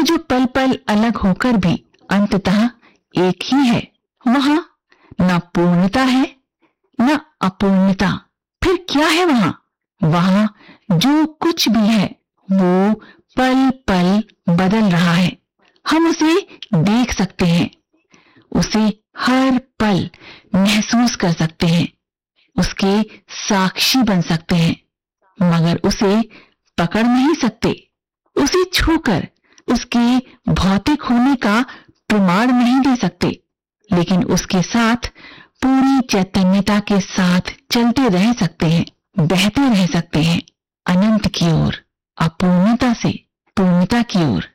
जो पल पल अलग होकर भी अंततः एक ही है, वहां न पूर्णता है न अपूर्णता। फिर क्या है वहां? वहां जो कुछ भी है वो पल पल बदल रहा है। हम उसे देख सकते हैं, उसे हर पल महसूस कर सकते हैं, उसके साक्षी बन सकते हैं, मगर उसे पकड़ नहीं सकते। उसे छूकर उसके भौतिक होने का प्रमाण नहीं दे सकते, लेकिन उसके साथ पूरी चैतन्यता के साथ चलते रह सकते हैं, बहते रह सकते हैं, अनंत की ओर, अपूर्णता से पूर्णता की ओर।